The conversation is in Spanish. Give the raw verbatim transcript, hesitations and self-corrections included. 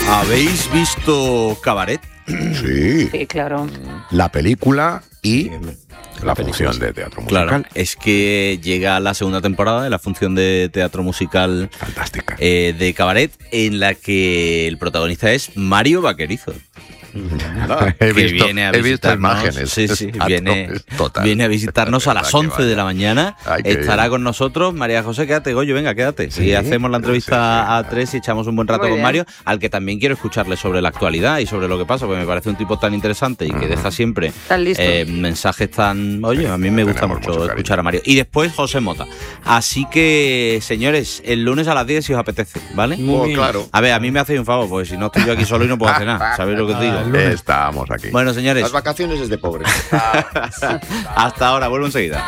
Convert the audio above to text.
¿Habéis visto Cabaret? Sí. Sí, claro. La película y La la película, función sí. de teatro musical. Claro, es que llega la segunda temporada de la función de teatro musical Fantástica. eh, de Cabaret, en la que el protagonista es Mario Vaquerizo. he, que visto, viene a he visto visitarnos. imágenes. Sí, sí, Exacto, viene, es total. viene a visitarnos a las Verdad que once de la mañana. Ay, qué Estará bien. con nosotros. María José, quédate, Goyo, venga, quédate. Sí, y hacemos la entrevista sí, sí. a tres y echamos un buen rato Muy con bien. Mario, al que también quiero escucharle sobre la actualidad y sobre lo que pasa, porque me parece un tipo tan interesante y que deja siempre Tan listo. eh, mensajes tan... Oye, a mí me gusta Tenemos mucho mucho cariño. escuchar a Mario. Y después José Mota. Así que, señores, el lunes a las diez si os apetece, ¿vale? Muy Oh, bien. claro. A ver, a mí me hacéis un favor, porque si no estoy yo aquí solo y no puedo hacer nada. ¿Sabéis lo que os digo? Ah, Estamos aquí. Bueno, señores, Las vacaciones es de pobres. hasta ahora, vuelvo enseguida.